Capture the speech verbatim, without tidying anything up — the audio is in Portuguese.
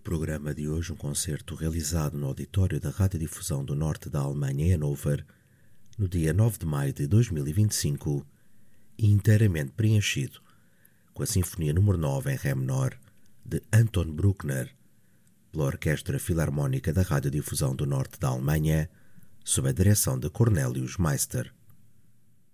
programa de hoje um concerto realizado no auditório da Radiodifusão do Norte da Alemanha em Hannover, no dia nove de maio de dois mil e vinte e cinco, e inteiramente preenchido com a Sinfonia número nove em Ré menor de Anton Bruckner, pela Orquestra Filarmónica da Radiodifusão do Norte da Alemanha, sob a direção de Cornelius Meister.